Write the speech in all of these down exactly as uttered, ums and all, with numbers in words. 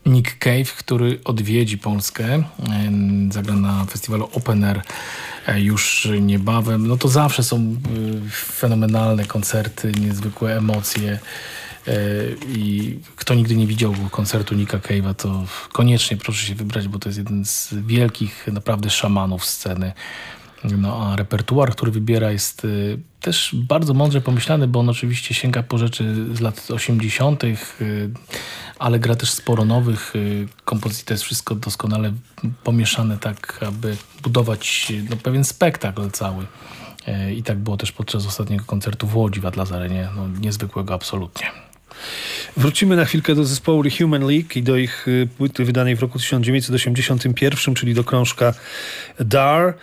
Nick Cave, który odwiedzi Polskę, zagra na festiwalu Open Air już niebawem. No to zawsze są fenomenalne koncerty, niezwykłe emocje. I kto nigdy nie widział koncertu Nicka Cave'a, to koniecznie proszę się wybrać, bo to jest jeden z wielkich naprawdę szamanów sceny. No a repertuar, który wybiera, jest y, też bardzo mądrze pomyślany, bo on oczywiście sięga po rzeczy z lat osiemdziesiątych, y, ale gra też sporo nowych y, kompozycji. To jest wszystko doskonale pomieszane tak, aby budować no, pewien spektakl cały. Y, I tak było też podczas ostatniego koncertu w Łodzi w Atlas Arenie. No, niezwykłego absolutnie. Wrócimy na chwilkę do zespołu The Human League i do ich płyty wydanej w roku tysiąc dziewięćset osiemdziesiątym pierwszym, czyli do krążka Dar.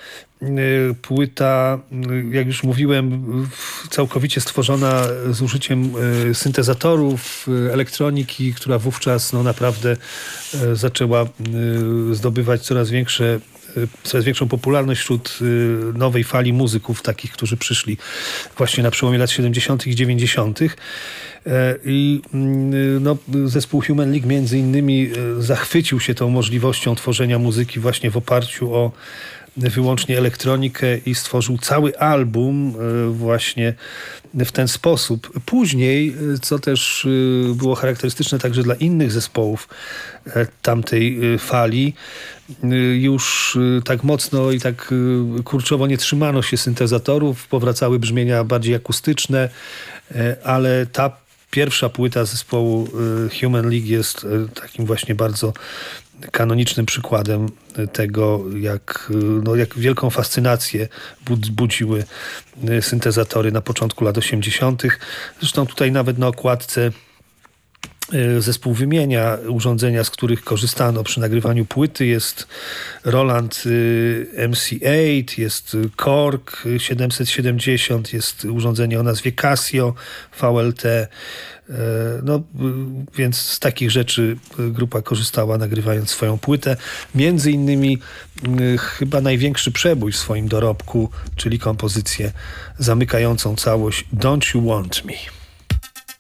Płyta, jak już mówiłem, całkowicie stworzona z użyciem syntezatorów, elektroniki, która wówczas no, naprawdę zaczęła zdobywać coraz większe coraz większą popularność wśród nowej fali muzyków, takich, którzy przyszli właśnie na przełomie lat siedemdziesiątych i dziewięćdziesiątych. I no, zespół Human League między innymi zachwycił się tą możliwością tworzenia muzyki właśnie w oparciu o wyłącznie elektronikę i stworzył cały album właśnie w ten sposób. Później, co też było charakterystyczne także dla innych zespołów tamtej fali, już tak mocno i tak kurczowo nie trzymano się syntezatorów, powracały brzmienia bardziej akustyczne, ale ta pierwsza płyta zespołu Human League jest takim właśnie bardzo kanonicznym przykładem tego, jak, no, jak wielką fascynację budziły syntezatory na początku lat osiemdziesiątych. Zresztą tutaj nawet na okładce zespół wymienia urządzenia, z których korzystano przy nagrywaniu płyty. Jest Roland M C osiem, jest Korg siedemset siedemdziesiąt, jest urządzenie o nazwie Casio V L T. No, więc z takich rzeczy grupa korzystała, nagrywając swoją płytę. Między innymi chyba największy przebój w swoim dorobku, czyli kompozycję zamykającą całość Don't You Want Me.